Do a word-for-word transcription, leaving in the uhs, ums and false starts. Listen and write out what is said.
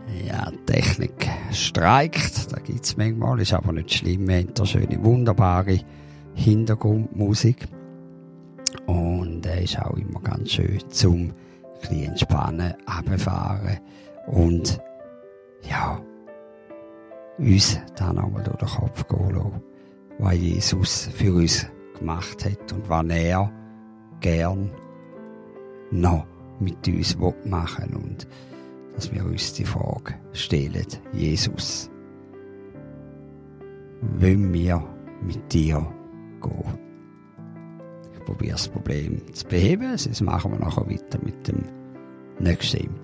Ja, die Technik streikt, da gibt es manchmal, ist aber nicht schlimm. Wir haben da schöne, wunderbare Hintergrundmusik. Und er ist auch immer ganz schön zum ein bisschen entspannen, runterfahren und ja, uns dann auch mal durch den Kopf gehen lassen, was Jesus für uns gemacht hat und was er gern noch mit uns machen will. Und dass wir uns die Frage stellen, Jesus, wollen wir mit dir gehen? Ich probiere das Problem zu beheben, sonst machen wir nachher weiter mit dem nächsten